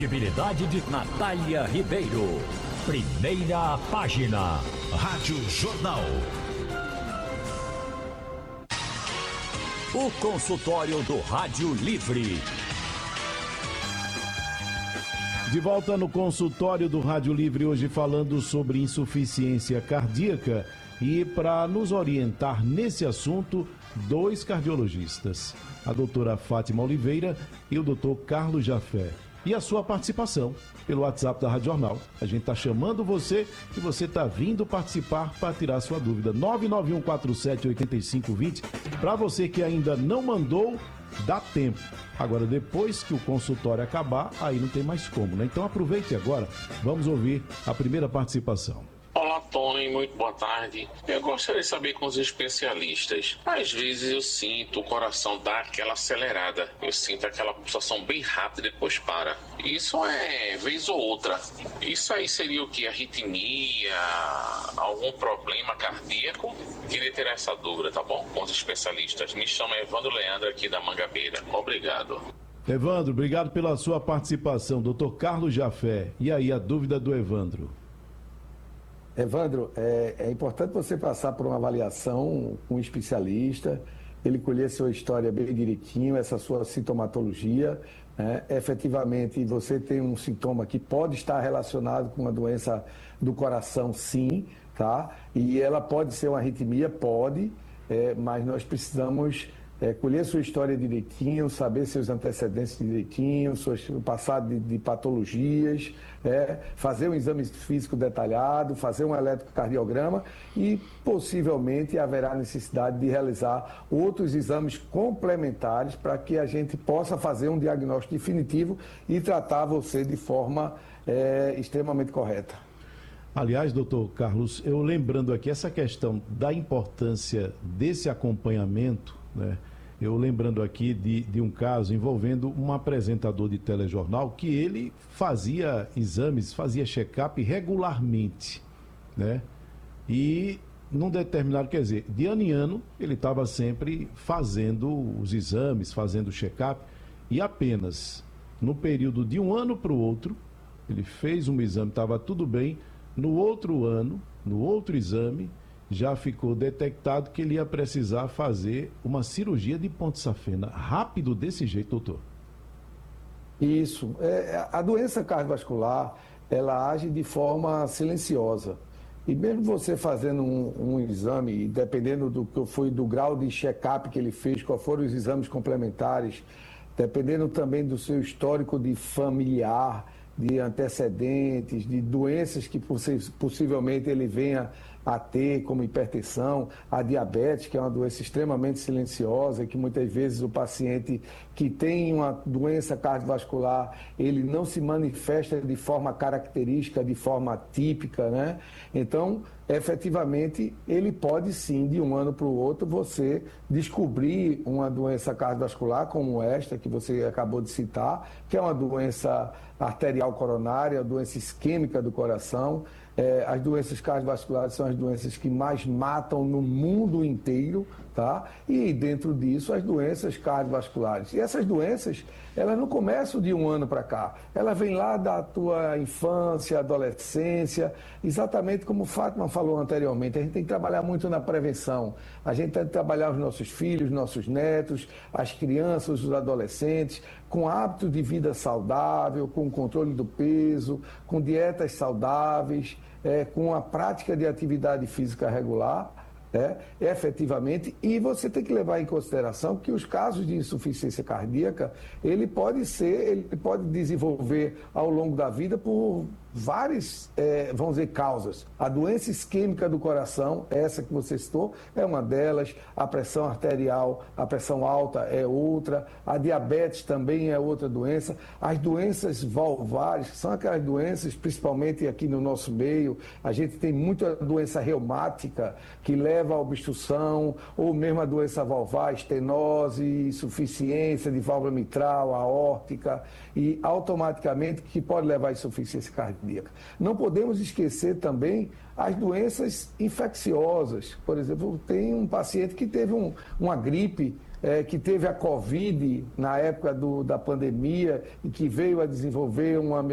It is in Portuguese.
Credibilidade de Natália Ribeiro. Primeira página. Rádio Jornal. O consultório do Rádio Livre. De volta no consultório do Rádio Livre, hoje falando sobre insuficiência cardíaca. E para nos orientar nesse assunto, dois cardiologistas, a doutora Fátima Oliveira e o doutor Carlos Jafé. E a sua participação pelo WhatsApp da Rádio Jornal. A gente está chamando você e você está vindo participar para tirar sua dúvida. 991478520. Para você que ainda não mandou, dá tempo. Agora, depois que o consultório acabar, aí não tem mais como, né? Então aproveite agora. Vamos ouvir a primeira participação. Olá, Tony, muito boa tarde. Eu gostaria de saber com os especialistas. Às vezes eu sinto o coração dar aquela acelerada. Eu sinto aquela pulsação bem rápida e depois para. Isso é vez ou outra. Isso aí seria o que? Arritmia? Algum problema cardíaco? Queria ter essa dúvida, tá bom? Com os especialistas. Me chamo Evandro Leandro aqui da Mangabeira. Obrigado. Evandro, obrigado pela sua participação. Doutor Carlos Jafé. E aí, a dúvida do Evandro? Evandro, é importante você passar por uma avaliação com um especialista, ele colher sua história bem direitinho, essa sua sintomatologia, né? Efetivamente, você tem um sintoma que pode estar relacionado com uma doença do coração, sim, tá? E ela pode ser uma arritmia, pode, mas nós precisamos colher sua história direitinho, saber seus antecedentes direitinho, seu passado de patologias, fazer um exame físico detalhado, fazer um eletrocardiograma e possivelmente haverá necessidade de realizar outros exames complementares para que a gente possa fazer um diagnóstico definitivo e tratar você de forma extremamente correta. Aliás, doutor Carlos, eu lembrando aqui essa questão da importância desse acompanhamento, né? Eu lembrando aqui de um caso envolvendo um apresentador de telejornal que ele fazia exames, fazia check-up regularmente, né? E num determinado, quer dizer, de ano em ano, ele estava sempre fazendo os exames, fazendo o check-up, e apenas no período de um ano para o outro, ele fez um exame, estava tudo bem, no outro ano, no outro exame, já ficou detectado que ele ia precisar fazer uma cirurgia de ponte-safena. Rápido desse jeito, doutor? Isso. A doença cardiovascular, ela age de forma silenciosa. E mesmo você fazendo um exame, dependendo do grau de check-up que ele fez, quais foram os exames complementares, dependendo também do seu histórico de familiar, de antecedentes, de doenças que possivelmente ele venha a ter, como hipertensão, a diabetes, que é uma doença extremamente silenciosa, que muitas vezes o paciente que tem uma doença cardiovascular, ele não se manifesta de forma característica, de forma típica, né? Então, efetivamente, ele pode sim, de um ano para o outro, você descobrir uma doença cardiovascular como esta, que você acabou de citar, que é uma doença arterial coronária, doença isquêmica do coração. As doenças cardiovasculares são as doenças que mais matam no mundo inteiro, tá? E dentro disso, as doenças cardiovasculares. E essas doenças, elas não começam de um ano para cá. Elas vêm lá da tua infância, adolescência, exatamente como Fátima falou anteriormente. A gente tem que trabalhar muito na prevenção. A gente tem que trabalhar os nossos filhos, nossos netos, as crianças, os adolescentes, com hábitos de vida saudável, com controle do peso, com dietas saudáveis, com a prática de atividade física regular, efetivamente, e você tem que levar em consideração que os casos de insuficiência cardíaca, ele pode desenvolver ao longo da vida por várias, vamos dizer, causas. A doença isquêmica do coração, essa que você citou, é uma delas, a pressão arterial, a pressão alta é outra, a diabetes também é outra doença, as doenças valvares, que são aquelas doenças, principalmente aqui no nosso meio, a gente tem muita doença reumática que leva à obstrução, ou mesmo a doença valvar, estenose, insuficiência de válvula mitral, aórtica, e automaticamente que pode levar à insuficiência cardíaca. Não podemos esquecer também as doenças infecciosas. Por exemplo, tem um paciente que teve uma gripe que teve a Covid na época da pandemia e que veio a desenvolver uma